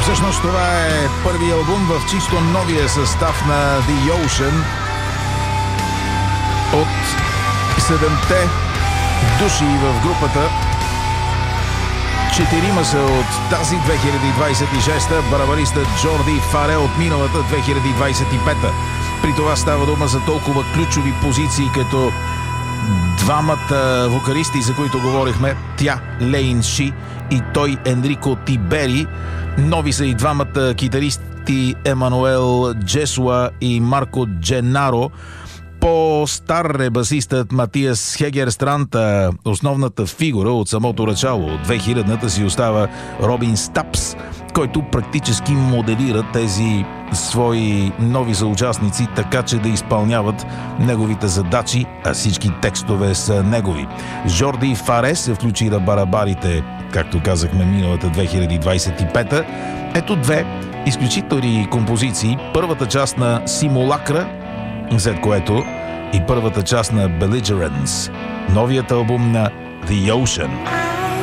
Всъщност това е първият албум в чисто новия състав на The Ocean. От 7-те души в групата, 4 са от тази 2026-та, барабариста Джорди Фарел от миналата 2025-та. При това става дума за толкова ключови позиции, като двамата вокалисти, за които говорихме, тя Лейн Ши и той Енрико Тибери. Нови са и двамата китаристи Емануел Джесуа и Марко Дженаро. По-стар е басистът Матиас Хегерстранд, а основната фигура от самото начало от 2000-та си остава Робин Стапс, който практически моделира тези свои нови съучастници, така че да изпълняват неговите задачи, а всички текстове са негови. Жорди Фаре се включи на барабарите, както казахме, миналата 2025-та. Ето две изключителни композиции. Първата част на Симулакра, след което и първата част на Belligerence, новият албум на The Ocean.